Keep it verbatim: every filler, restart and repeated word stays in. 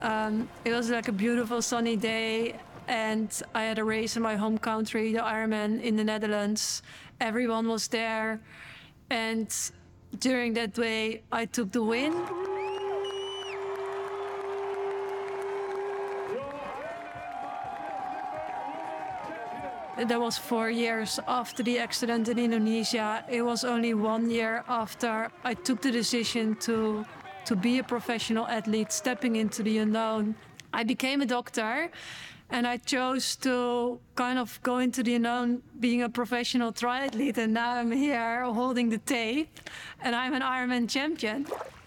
Um, it was like a beautiful sunny day, and I had a race in my home country, the Ironman in the Netherlands. Everyone was there, and during that day, I took the win. That was four years after the accident in Indonesia. It was only one year after I took the decision to to be a professional athlete, stepping into the unknown. I became a doctor, and I chose to kind of go into the unknown being a professional triathlete, and now I'm here holding the tape, and I'm an Ironman champion.